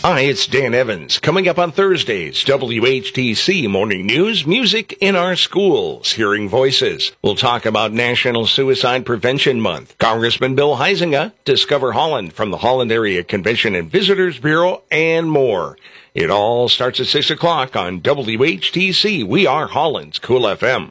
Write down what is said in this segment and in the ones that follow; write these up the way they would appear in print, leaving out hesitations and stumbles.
Hi, it's Dan Evans. Coming up on Thursdays, WHTC Morning News, Music in Our Schools, Hearing Voices. We'll talk about National Suicide Prevention Month. Congressman Bill Huizenga, Discover Holland from the Holland Area Convention and Visitors Bureau, and more. It all starts at 6 o'clock on WHTC. We are Holland's Cool FM.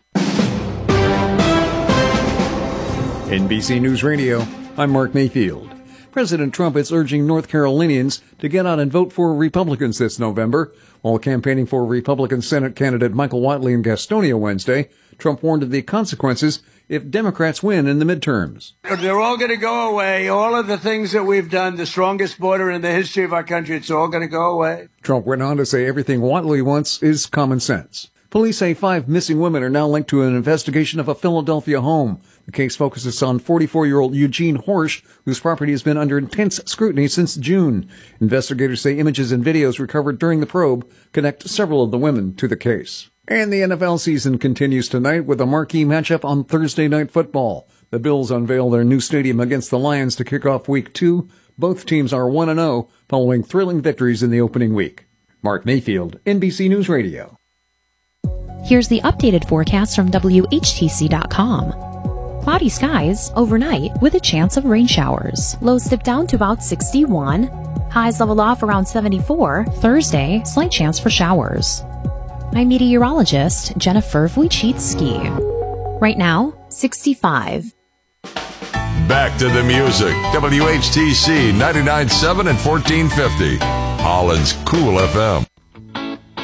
NBC News Radio, I'm Mark Mayfield. President Trump is urging North Carolinians to get out and vote for Republicans this November. While campaigning for Republican Senate candidate Michael Whatley in Gastonia Wednesday, Trump warned of the consequences if Democrats win in the midterms. They're all going to go away. All of the things that we've done, the strongest border in the history of our country, it's all going to go away. Trump went on to say everything Whatley wants is common sense. Police say 5 missing women are now linked to an investigation of a Philadelphia home. The case focuses on 44-year-old Eugene Horsch, whose property has been under intense scrutiny since June. Investigators say images and videos recovered during the probe connect several of the women to the case. And the NFL season continues tonight with a marquee matchup on Thursday Night Football. The Bills unveil their new stadium against the Lions to kick off Week 2. Both teams are 1-0 following thrilling victories in the opening week. Mark Mayfield, NBC News Radio. Here's the updated forecast from WHTC.com. Cloudy skies overnight with a chance of rain showers. Lows dip down to about 61. Highs level off around 74. Thursday, slight chance for showers. I'm meteorologist Jennifer Wojcicki. Right now, 65. Back to the music. WHTC 99.7 and 1450. Holland's Cool FM.